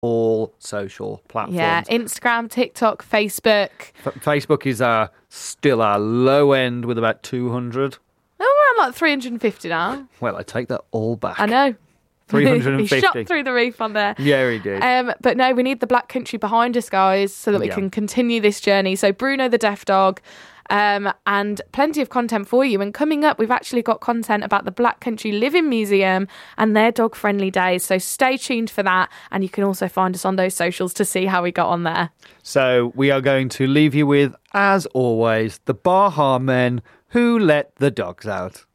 all social platforms. Yeah, Instagram, TikTok, Facebook. Facebook is still our low end with about 200. Oh, we're on like 350 now. Well, I take that all back. I know. 350. He shot through the roof on there. Yeah, he did. But no, we need the Black Country behind us, guys, so that we can continue this journey. So Bruno the Deaf Dog, and plenty of content for you. And coming up, we've actually got content about the Black Country Living Museum and their dog-friendly days. So stay tuned for that. And you can also find us on those socials to see how we got on there. So we are going to leave you with, as always, the Baha Men who let the dogs out.